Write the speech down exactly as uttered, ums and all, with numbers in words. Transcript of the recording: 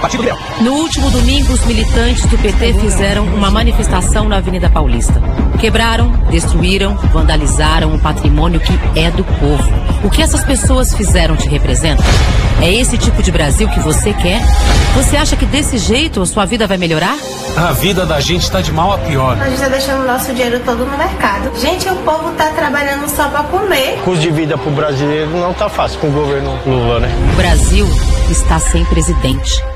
Partido Liberal. No último domingo, os militantes do P T fizeram uma manifestação na Avenida Paulista. Quebraram, destruíram, vandalizaram o patrimônio que é do povo. O que essas pessoas fizeram te representa? É esse tipo de Brasil que você quer? Você acha que desse jeito a sua vida vai melhorar? A vida da gente tá de mal a pior. A gente tá deixando o nosso dinheiro todo no mercado. Gente, o povo tá trabalhando só pra comer. O custo de vida pro brasileiro não tá fácil com o governo Lula, né? O Brasil está sem presidente.